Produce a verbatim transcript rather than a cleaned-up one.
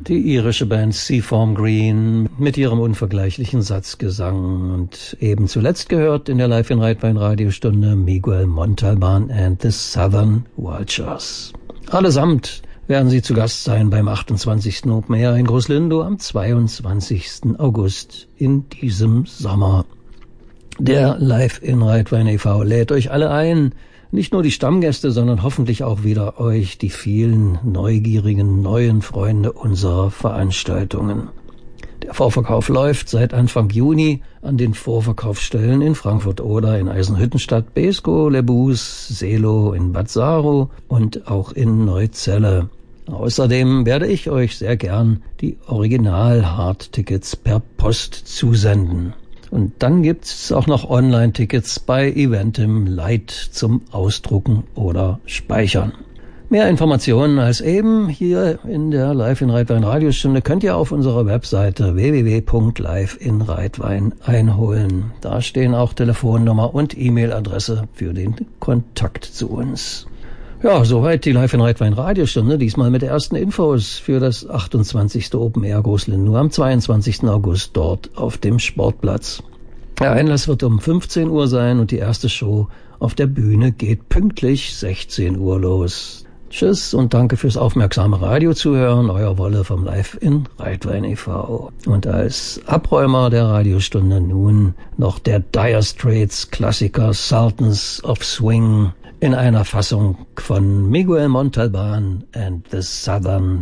Die irische Band Seaform Green mit ihrem unvergleichlichen Satzgesang. Und eben zuletzt gehört in der Live in Reit-Wein Radiostunde Miguel Montalban and the Southern Vultures. Allesamt werden sie zu Gast sein beim achtundzwanzigsten Open Air in Großlindow am zweiundzwanzigsten August in diesem Sommer. Der Live in Reit-Wein e V lädt euch alle ein, nicht nur die Stammgäste, sondern hoffentlich auch wieder euch, die vielen neugierigen neuen Freunde unserer Veranstaltungen. Der Vorverkauf läuft seit Anfang Juni an den Vorverkaufsstellen in Frankfurt-Oder, in Eisenhüttenstadt, Beeskow, Lebus, Seelow, in Bad Saro und auch in Neuzelle. Außerdem werde ich euch sehr gern die Original-Hard-Tickets per Post zusenden. Und dann gibt's auch noch Online-Tickets bei Eventim Light zum Ausdrucken oder Speichern. Mehr Informationen als eben hier in der Live in Reit-Wein Radiostunde könnt ihr auf unserer Webseite w w w punkt live in reit-wein einholen. Da stehen auch Telefonnummer und E-Mail-Adresse für den Kontakt zu uns. Ja, soweit die Live in Reit-Wein Radiostunde, diesmal mit der ersten Infos für das achtundzwanzigste Open Air Großlindow am zweiundzwanzigsten August dort auf dem Sportplatz. Der Einlass wird um fünfzehn Uhr sein und die erste Show auf der Bühne geht pünktlich sechzehn Uhr los. Tschüss und danke fürs aufmerksame Radiozuhören, euer Wolle vom Live in Reit-Wein e V. Und als Abräumer der Radiostunde nun noch der Dire Straits Klassiker Sultans of Swing in einer Fassung von Miguel Montalban and the Southern